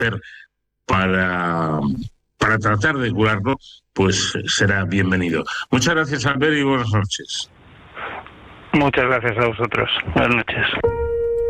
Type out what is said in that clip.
hacer para tratar de curarlo, pues será bienvenido. Muchas gracias, Albert, y buenas noches. Muchas gracias a vosotros. Buenas noches.